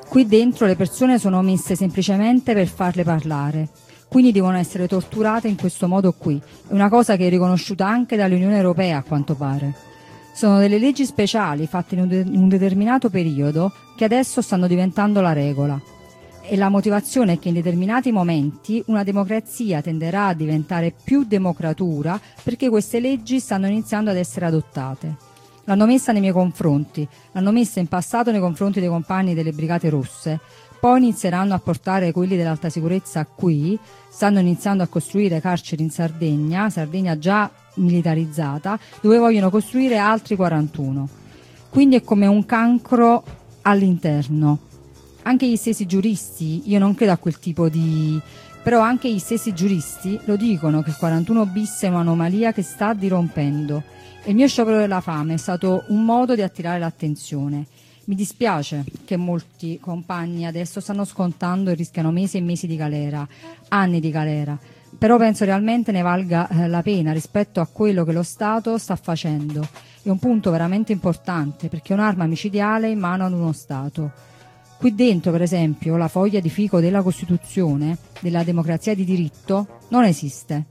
Qui dentro le persone sono messe semplicemente per farle parlare, quindi devono essere torturate in questo modo qui. È una cosa che è riconosciuta anche dall'Unione Europea, a quanto pare. Sono delle leggi speciali fatte in un determinato periodo che adesso stanno diventando la regola. E la motivazione è che in determinati momenti una democrazia tenderà a diventare più democratura perché queste leggi stanno iniziando ad essere adottate. L'hanno messa nei miei confronti, l'hanno messa in passato nei confronti dei compagni delle Brigate Rosse, poi inizieranno a portare quelli dell'alta sicurezza qui, stanno iniziando a costruire carceri in Sardegna già militarizzata, dove vogliono costruire altri 41. Quindi è come un cancro all'interno. Anche gli stessi giuristi, io non credo a quel tipo di... però anche gli stessi giuristi lo dicono che il 41 bis è un'anomalia che sta dirompendo. E il mio sciopero della fame è stato un modo di attirare l'attenzione. Mi dispiace che molti compagni adesso stanno scontando e rischiano mesi e mesi di galera, anni di galera, però penso realmente ne valga la pena rispetto a quello che lo Stato sta facendo. È un punto veramente importante perché è un'arma micidiale in mano ad uno Stato. Qui dentro, per esempio, la foglia di fico della Costituzione, della democrazia di diritto, non esiste.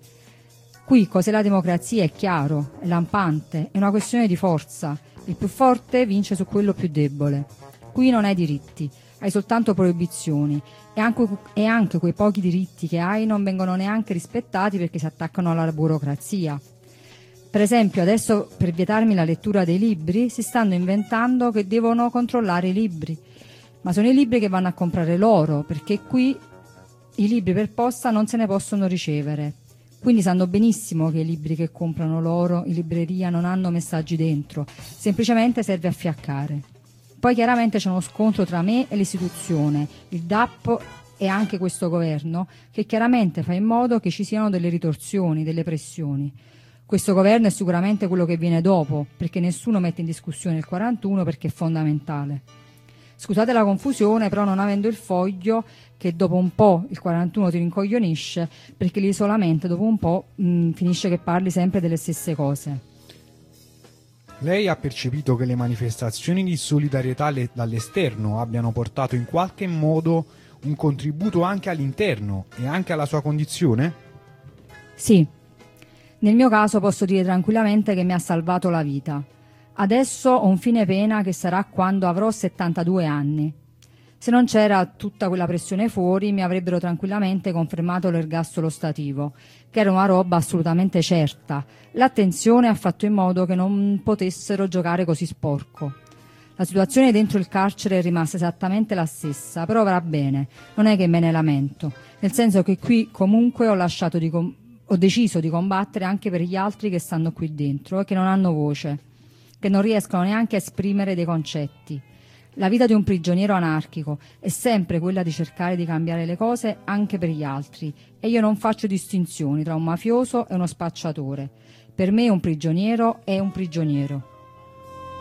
Qui cos'è la democrazia è chiaro, è lampante, è una questione di forza. Il più forte vince su quello più debole. Qui non hai diritti, hai soltanto proibizioni e anche quei pochi diritti che hai non vengono neanche rispettati perché si attaccano alla burocrazia. Per esempio, adesso per vietarmi la lettura dei libri si stanno inventando che devono controllare i libri, ma sono i libri che vanno a comprare loro, perché qui i libri per posta non se ne possono ricevere. Quindi sanno benissimo che i libri che comprano loro in libreria non hanno messaggi dentro, semplicemente serve a fiaccare. Poi chiaramente c'è uno scontro tra me e l'istituzione, il DAP e anche questo governo, che chiaramente fa in modo che ci siano delle ritorsioni, delle pressioni. Questo governo è sicuramente quello che viene dopo, perché nessuno mette in discussione il 41 perché è fondamentale. Scusate la confusione, però non avendo il foglio, che dopo un po' il 41 ti rincoglionisce, perché l'isolamento dopo un po' finisce che parli sempre delle stesse cose. Lei ha percepito che le manifestazioni di solidarietà dall'esterno abbiano portato in qualche modo un contributo anche all'interno e anche alla sua condizione? Sì, nel mio caso posso dire tranquillamente che mi ha salvato la vita. Adesso ho un fine pena che sarà quando avrò 72 anni. Se non c'era tutta quella pressione fuori, mi avrebbero tranquillamente confermato l'ergastolo stativo, che era una roba assolutamente certa. L'attenzione ha fatto in modo che non potessero giocare così sporco. La situazione dentro il carcere è rimasta esattamente la stessa, però va bene, non è che me ne lamento, nel senso che qui comunque ho deciso di combattere anche per gli altri che stanno qui dentro e che non hanno voce, che non riescono neanche a esprimere dei concetti. La vita di un prigioniero anarchico è sempre quella di cercare di cambiare le cose anche per gli altri e io non faccio distinzioni tra un mafioso e uno spacciatore. Per me un prigioniero è un prigioniero.